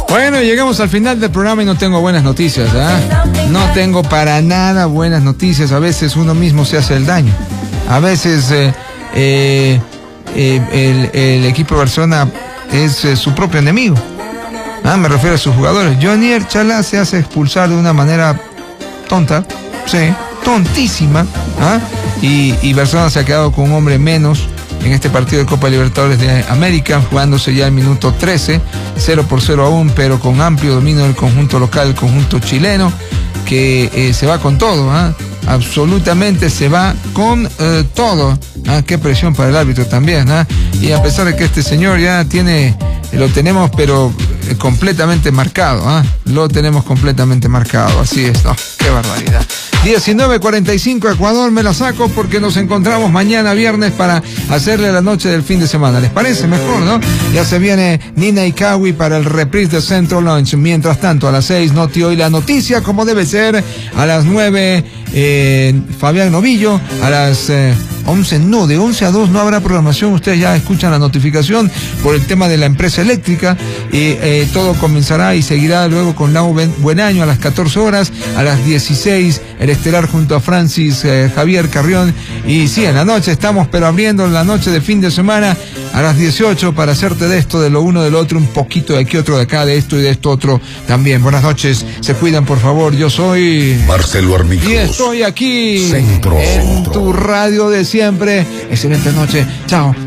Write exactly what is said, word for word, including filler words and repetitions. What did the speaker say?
Bueno, llegamos al final del programa y no tengo buenas noticias, ¿eh? No tengo para nada buenas noticias. A veces uno mismo se hace el daño. A veces eh, eh, eh, el, el equipo de Barcelona es eh, su propio enemigo. Ah, me refiero a sus jugadores. Jonier Chalá se hace expulsar de una manera tonta, sí, tontísima, ¿ah? y, y Barcelona se ha quedado con un hombre menos en este partido de Copa Libertadores de América, jugándose ya el minuto trece, cero por cero aún, pero con amplio dominio del conjunto local, el conjunto chileno, que eh, se va con todo, ¿ah? Absolutamente se va con eh, todo. ¿Ah? Qué presión para el árbitro también, ¿ah? Y a pesar de que este señor ya tiene, lo tenemos pero eh, completamente marcado, ¿ah? Lo tenemos completamente marcado, así es, ¿no? Qué barbaridad. diecinueve cuarenta y cinco Ecuador, me la saco porque nos encontramos mañana viernes para hacerle la noche del fin de semana. ¿Les parece mejor, no? Ya se viene Nina y Kawi para el reprise de Central Lunch. Mientras tanto, a las seis, Noti Hoy la noticia como debe ser. A las nueve, eh, Fabián Novillo. A las eh, once, no, de once a dos no habrá programación. Ustedes ya escuchan la notificación por el tema de la empresa eléctrica. Y eh, todo comenzará y seguirá luego con Lau Buenaño a las catorce horas. A las dieciséis, el estelar junto a Francis eh, Javier Carrión. Y sí, en la noche estamos, pero abriendo la noche de fin de semana a las dieciocho para hacerte de esto, de lo uno, de lo otro, un poquito de aquí, otro de acá, de esto y de esto otro también. Buenas noches, se cuidan por favor. Yo soy Marcelo Armijos y estoy aquí Centro. en tu radio de siempre. Excelente noche, chao.